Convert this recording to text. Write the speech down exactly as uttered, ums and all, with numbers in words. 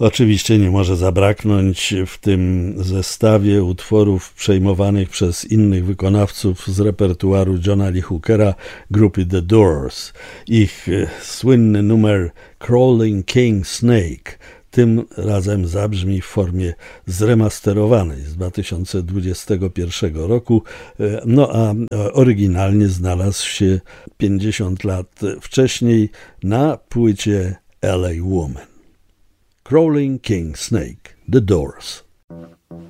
Oczywiście nie może zabraknąć w tym zestawie utworów przejmowanych przez innych wykonawców z repertuaru Johna Lee Hookera grupy The Doors. Ich słynny numer Crawling King Snake tym razem zabrzmi w formie zremasterowanej z dwa tysiące dwudziestego pierwszego roku, no a oryginalnie znalazł się pięćdziesiąt lat wcześniej na płycie L A Woman. Crawling King Snake, The Doors.